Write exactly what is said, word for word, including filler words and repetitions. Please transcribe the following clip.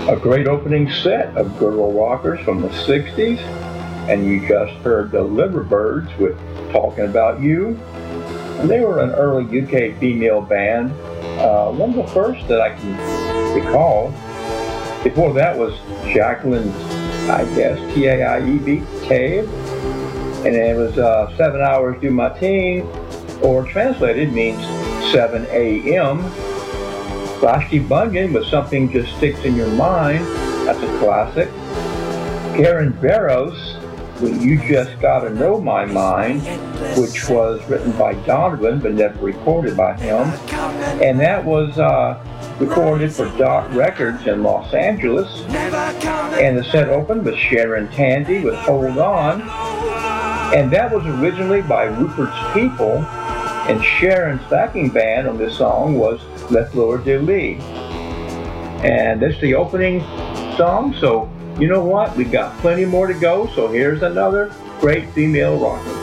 A great opening set of girl rockers from the sixties, and you just heard the Liverbirds with Talking About You. And they were an early U K female band, uh, one of the first that I can recall. Before that was Jacqueline, I guess, T A I E B, Cave, and it was uh, Seven Hours Do My Teen, or translated means seven a m Vashti Bunyan with Something Just Sticks in Your Mind, that's a classic. Karen Barrows with You Just Gotta Know My Mind, which was written by Donovan but never recorded by him. And that was uh, recorded for Dot Records in Los Angeles. And the set opened with Sharon Tandy with Hold On. And that was originally by Rupert's People. And Sharon's backing band on this song was Les Fleurs de Lis. And that's the opening song, so you know what? We've got plenty more to go, so here's another great female rocker.